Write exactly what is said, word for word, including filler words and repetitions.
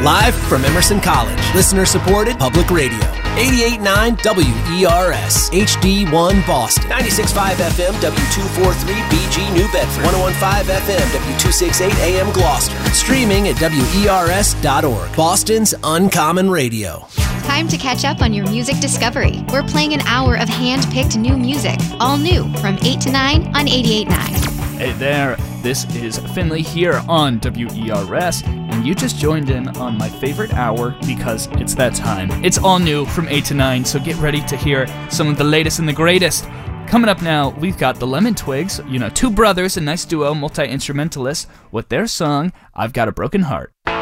Live from Emerson College. Listener-supported public radio. eighty-eight point nine W E R S. H D one Boston. ninety-six point five F M W two forty-three B G New Bedford. one oh one point five F M W two sixty-eight A M Gloucester. Streaming at W E R S dot org. Boston's Uncommon Radio. Time to catch up on your music discovery. We're playing an hour of hand-picked new music. All new from eight to nine on eighty-eight point nine. Hey there, this is Finley here on W E R S, and you just joined in on my favorite hour because it's that time. It's all new from eight to nine, so get ready to hear some of the latest and the greatest. Coming up now, we've got the Lemon Twigs, you know, two brothers, a nice duo, multi-instrumentalists, with their song, I've Got a Broken Heart.